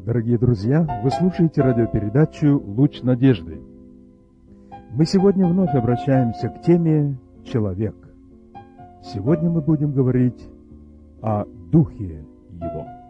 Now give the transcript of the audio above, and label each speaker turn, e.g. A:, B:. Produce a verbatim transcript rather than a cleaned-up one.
A: Дорогие друзья, вы слушаете радиопередачу «Луч надежды». Мы сегодня вновь обращаемся к теме «Человек». Сегодня мы будем говорить о Духе Его.